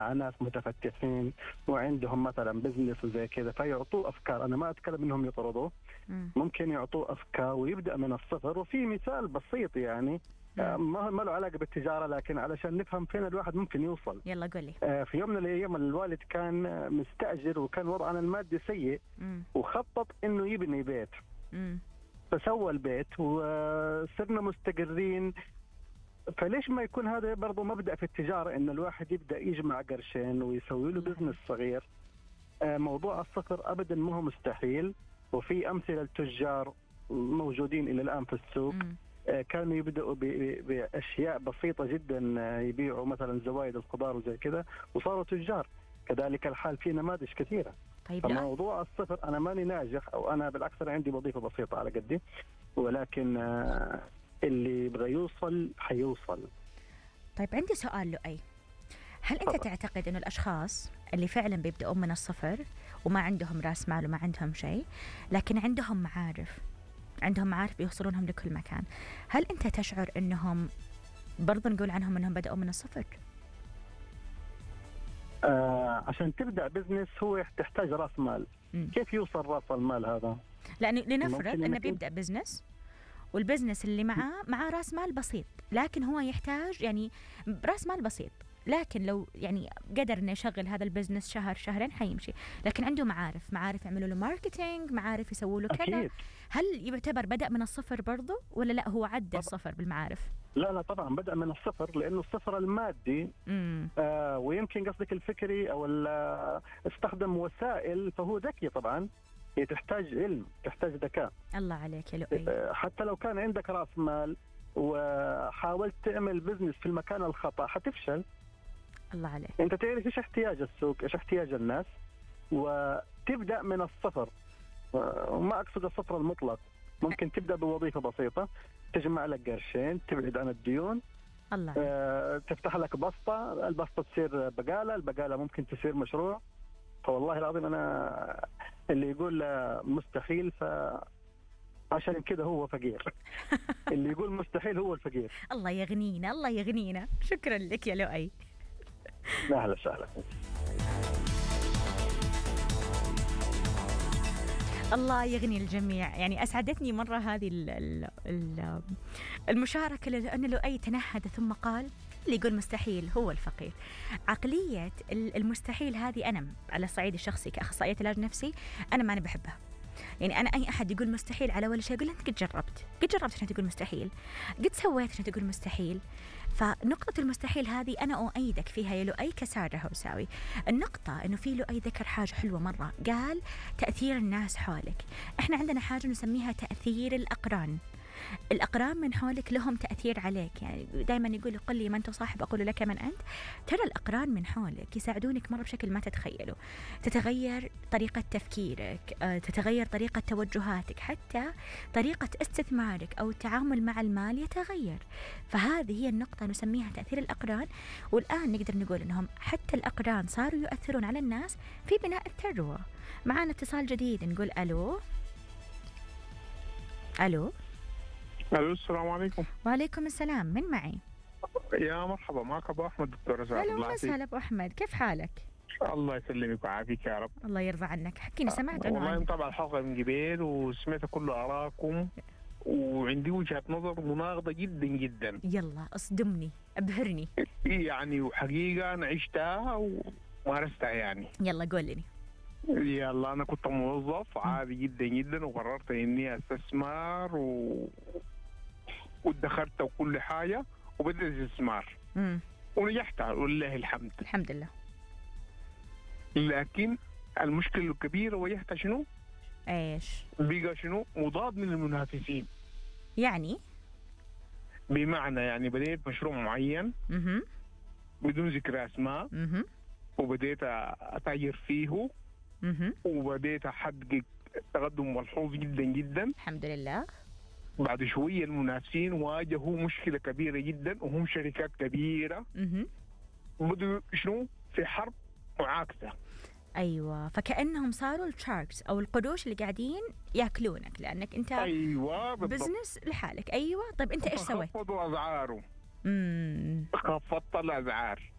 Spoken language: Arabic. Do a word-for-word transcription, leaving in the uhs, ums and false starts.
ناس متفتحين وعندهم مثلا بزنس وزي كذا، فيعطوه افكار. انا ما اتكلم انهم يطردوه، مم. ممكن يعطوه افكار ويبدا من الصفر. وفي مثال بسيط يعني آه، ما ما له علاقه بالتجاره، لكن علشان نفهم فين الواحد ممكن يوصل. يلا قولي. آه، في يوم من الايام الوالد كان آه، مستاجر، وكان وضعنا المادي سيء، مم. وخطط انه يبني بيت، مم. فسوى البيت وصرنا مستقرين. فليش ما يكون هذا برضو مبدأ في التجارة، إن الواحد يبدأ يجمع قرشين ويسوي له الله بزنس صغير. آه، موضوع الصفر أبدا ما هو مستحيل، وفي أمثلة التجار موجودين إلى الآن في السوق. مم. آه، كانوا يبدأوا ب- ب- بأشياء بسيطة جدا، آه، يبيعوا مثلا زوايد الخضار وزي كذا وصاروا تجار. كذلك الحال في نماذج كثيرة. طيب لا. فموضوع الصفر أنا ماني ناجح، أو أنا بالعكس أنا عندي وظيفة بسيطة على قدي، ولكن آه، اللي يبغى يوصل حيوصل. طيب عندي سؤال لؤي، هل أنت طبعا. تعتقد أنه الأشخاص اللي فعلا بيبدأون من الصفر وما عندهم رأس مال وما عندهم شيء، لكن عندهم معارف، عندهم معارف بيوصلونهم لكل مكان، هل أنت تشعر أنهم برضو نقول عنهم أنهم بدأوا من الصفر؟ آه عشان تبدأ بزنس هو تحتاج رأس مال. مم. كيف يوصل رأس المال هذا؟ لأنه لنفرض ممكن أنه إنك- بيبدأ بزنس، والبزنس اللي معاه معاه راس مال بسيط، لكن هو يحتاج يعني راس مال بسيط، لكن لو يعني قدر انه يشغل هذا البزنس شهر شهرين حيمشي، لكن عنده معارف معارف يعملوا له ماركتينج، معارف يسووا له كذا، أكيد. هل يعتبر بدأ من الصفر برضو ولا لا هو عدى الصفر بالمعارف؟ لا لا طبعا بدأ من الصفر، لأنه الصفر المادي امم آه ويمكن قصدك الفكري أو ال- استخدم وسائل، فهو ذكي طبعا. هي تحتاج علم، تحتاج ذكاء. الله عليك يا لؤي. آه حتى لو كان عندك رأس مال وحاولت تعمل بزنس في المكان الخطأ حتفشل. الله عليك. انت تعرف ايش احتياج السوق، ايش احتياج الناس، وتبدا من الصفر. وما اقصد الصفر المطلق، ممكن تبدا بوظيفه بسيطه تجمع لك قرشين، تبعد عن الديون، الله عليك. آه، تفتح لك بسطه، البسطه تصير بقاله، البقاله ممكن تصير مشروع. فوالله العظيم انا اللي يقول مستحيل ف عشان كده هو فقير. اللي يقول مستحيل هو الفقير. الله يغنينا الله يغنينا. شكرا لك يا لؤي. اهلا وسهلا. الله يغني الجميع. يعني أسعدتني مرة هذه ال ال ال المشاركة، لأن لؤي تنهد ثم قال اللي يقول مستحيل هو الفقير. عقلية المستحيل هذه أنا على الصعيد الشخصي كأخصائية علاج نفسي أنا ما أنا بحبها. يعني أنا أي أحد يقول مستحيل على ولا شيء أقول أنت قد جربت قد جربت عشان تقول مستحيل، قد سويت عشان تقول مستحيل. فنقطة المستحيل هذه أنا أؤيدك فيها يا لؤي كسارة هوساوي. النقطة إنه في لؤي ذكر حاجة حلوة مرة، قال تأثير الناس حولك. إحنا عندنا حاجة نسميها تأثير الأقران. الأقران من حولك لهم تأثير عليك. يعني دائما يقول قل لي من تصاحب أقول لك من أنت. ترى الأقران من حولك يساعدونك مرة بشكل ما تتخيله. تتغير طريقة تفكيرك، تتغير طريقة توجهاتك، حتى طريقة استثمارك أو التعامل مع المال يتغير. فهذه هي النقطة نسميها تأثير الأقران. والآن نقدر نقول أنهم حتى الأقران صاروا يؤثرون على الناس في بناء الثروة. معنا اتصال جديد، نقول ألو. ألو. الو السلام عليكم. وعليكم السلام، من معي؟ يا مرحبا، معك ابو احمد دكتور اسعد. هلا وسهلا ابو احمد، كيف حالك؟ الله يسلمك ويعافيك يا رب. الله يرضى عنك. حكيني، سمعت عنه والله عنك. متابع الحلقه من قبل وسمعت كل ارائكم، وعندي وجهه نظر مناقضه جدا جدا. يلا اصدمني، ابهرني. يعني وحقيقه انا عشتها ومارستها يعني. يلا قول لي. يلا انا كنت موظف عادي جدا جدا، وقررت اني استثمر و... وادخرت وكل حاجه وبدأت استثمار امم ونجحت ولله الحمد. الحمد لله. لكن المشكله الكبيره واجهتها شنو؟ ايش؟ بقى شنو؟ مضاد من المنافسين. يعني بمعنى يعني بديت مشروع معين اها بدون ذكر اسماء، اها وبديت اتاجر فيه، اها وبديت احقق تقدم ملحوظ جدا جدا. الحمد لله. بعد شويه المنافسين واجهوا مشكله كبيره جدا، وهم شركات كبيره اها بدوا شنو؟ في حرب معاكسه. ايوه، فكأنهم صاروا الشاركس او القروش اللي قاعدين ياكلونك، لانك انت ايوه بالضبط. بزنس لحالك. ايوه طيب انت ايش سويت؟ خفضوا اسعاره. امم خفضت الاسعار.